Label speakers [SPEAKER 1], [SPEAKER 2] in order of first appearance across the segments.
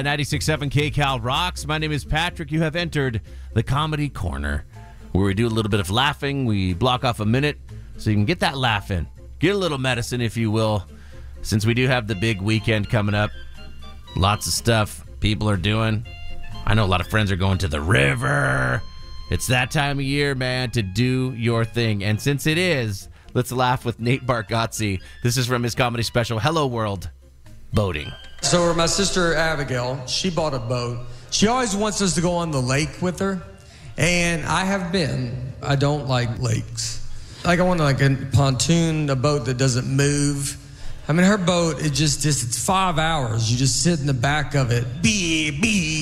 [SPEAKER 1] 96.7 KCal Rocks. My name is Patrick. You have entered the Comedy Corner, where we do a little bit of laughing. We block off a minute so you can get that laugh in. Get a little medicine, if you will, since we do have the big weekend coming up. Lots of stuff people are doing. I know a lot of friends are going to the river. It's that time of year, man, to do your thing. And since it is, let's laugh with Nate Bargatze. This is from his comedy special, Hello World, Boating.
[SPEAKER 2] So my sister Abigail, she bought a boat. She always wants us to go on the lake with her. And I have been. I don't like lakes. Like I want a pontoon, a boat that doesn't move. I mean, her boat, it's 5 hours. You just sit in the back of it. Bee.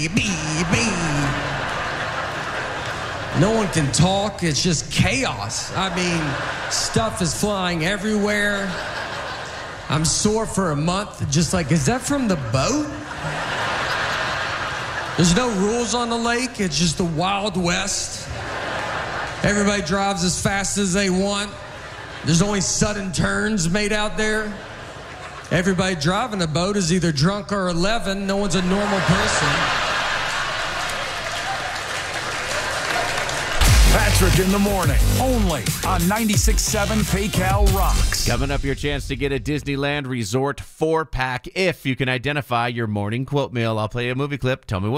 [SPEAKER 2] No one can talk. It's just chaos. I mean, stuff is flying everywhere. I'm sore for a month. Just like, is that from the boat? There's no rules on the lake. It's just the Wild West. Everybody drives as fast as they want. There's only sudden turns made out there. Everybody driving a boat is either drunk or 11. No one's a normal person.
[SPEAKER 3] Patrick in the morning, only on 96.7 KCal Rocks.
[SPEAKER 1] Coming up, your chance to get a Disneyland Resort 4-pack if you can identify your morning quote meal. I'll play a movie clip. Tell me what